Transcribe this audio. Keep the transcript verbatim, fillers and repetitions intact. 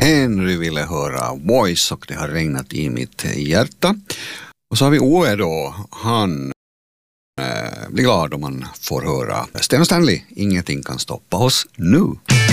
Henry ville höra Voice och det har regnat i mitt hjärta. Och så har vi Oe då, han eh, blir glad om man får höra Sten och Stanley, ingenting kan stoppa oss nu.